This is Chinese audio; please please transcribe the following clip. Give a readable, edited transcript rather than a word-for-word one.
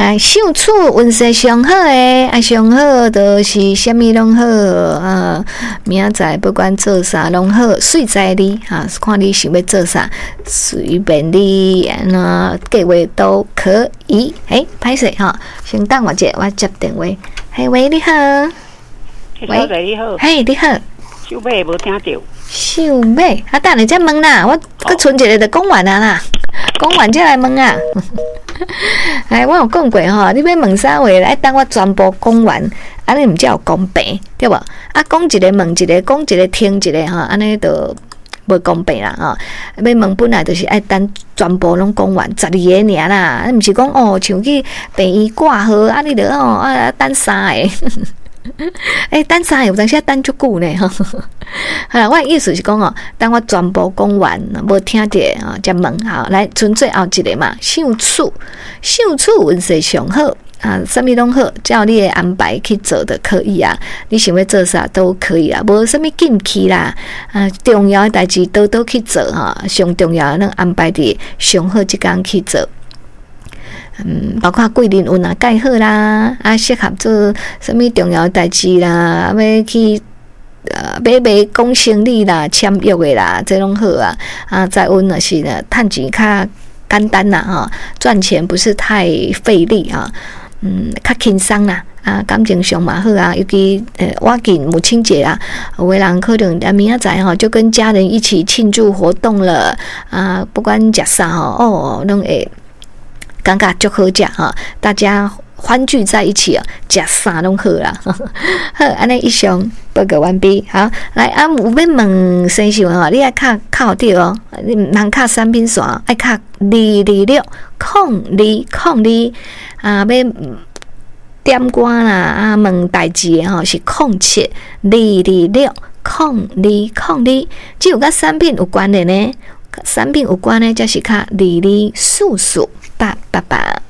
相处运势上好诶，上好就是啥物拢好明仔不管做啥拢好，随在你看你想要做啥，随便你计划都可以。歹势先等我我接电话。喂，你好。 喂，你好。 你好。 小妹无听到。 小妹，等下再问啦，我搁剩一个就讲完啦，讲完再来问啊。我有讲过你要问啥话，来等我全部讲完，安尼毋才有公平，对无？讲一个问一个，讲一个听一个安尼就无公平啦要问本来就是爱等全部拢讲完12个尔啦，毋是讲像去病院挂号你就等3个。等3个有当时等足久呢我的意思是讲等我全部讲完，无听着才问来剩最后一个嘛，相处运势上好什么拢好，照你的安排去做就可以啊。你想要做啥都可以啊，无什么禁忌啦重要的代志都去做上重要的能安排伫上好即天去做。包括贵人运介好啦适合做什么重要的代志啦，要去买讲生理啦、签约的啦，这拢好再运是呢，趁钱较简单啦赚钱不是太费力较轻松啦感情上嘛好尤其我近母亲节有的人可能明仔载就跟家人一起庆祝活动了不管食啥拢会感觉足好食大家欢聚在一起食啥拢好啦好，安尼以上报告完毕。好，来有要问先生你爱靠对你唔通靠产品线，爱靠226要点歌啦问代志的是07-226-0202，只有甲产品有关的呢，产品有关的才是靠22448888。